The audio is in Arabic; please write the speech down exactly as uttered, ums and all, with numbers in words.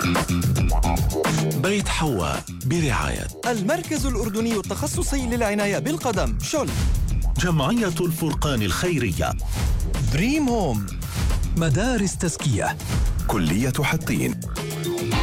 بيت حواء برعاية المركز الأردني التخصصي للعناية بالقدم شل، جمعية الفرقان الخيرية، دريم هوم، مدارس تزكية، كلية حطين.